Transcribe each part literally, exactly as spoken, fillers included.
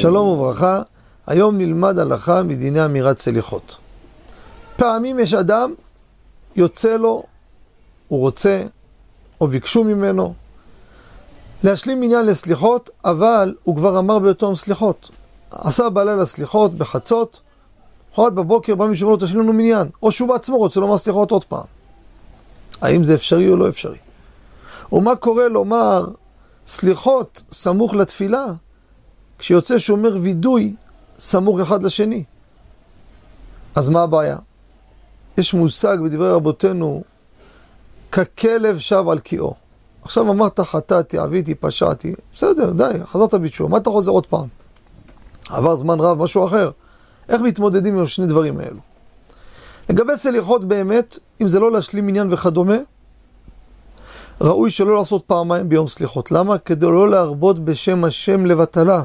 שלום וברכה, היום נלמד הלכה מדיני אמירת סליחות. פעמים יש אדם, יוצא לו, הוא רוצה, או ביקשו ממנו, להשלים עניין לסליחות, אבל הוא כבר אמר באותו סליחות. עשה בלילה סליחות בחצות, חורת בבוקר בא מישהו ולא תשלים לנו מניין, או שהוא בעצמו רוצה לומר סליחות עוד פעם. האם זה אפשרי או לא אפשרי? ומה קורה לומר סליחות סמוך לתפילה, כשיוצא שאומר וידוי סמוך אחד לשני? אז מה הבעיה? יש מושג בדברי רבותינו, ככלב שב על קיאו. עכשיו אמרת חטאתי, עוויתי, פשעתי, בסדר, די, חזרת בתשובה, מה אתה חוזר עוד פעם? עבר זמן רב, משהו אחר. איך מתמודדים עם שני דברים האלו? לגבי סליחות באמת, אם זה לא להשלים עניין וכדומה, ראוי שלא לעשות פעמיים ביום סליחות. למה? כדי לא להרבות בשם השם לבטלה.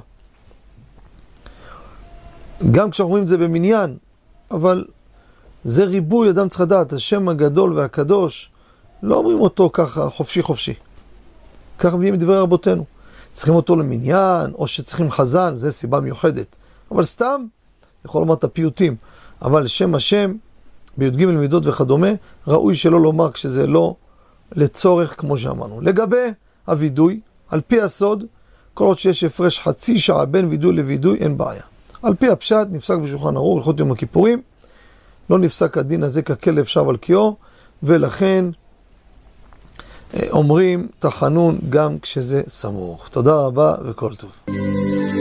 גם כשאנחנו רואים את זה במניין, אבל זה ריבוי, אדם צריך לדעת, השם הגדול והקדוש, לא אומרים אותו ככה חופשי חופשי. ככה מביאים את דברי רבותינו. צריכים אותו למניין, או שצריכים חזן, זה סיבה מיוחדת. אבל סתם, יכול לומר את הפיוטים, אבל שם השם, בי"ג מידות וכדומה, ראוי שלא לומר כשזה לא לצורך כמו שאמרנו. לגבי הוידוי, על פי הסוד, כל עוד שיש הפרש חצי שעה בין וידוי לוידוי, אין בעיה. על פי הפשט, נפסק בשולחן ערוך, הלכות יום הכיפורים, לא נפסק הדין הזה ככלב שב על קיאו, ולכן אומרים תחנון גם כשזה סמוך. תודה רבה וכל טוב.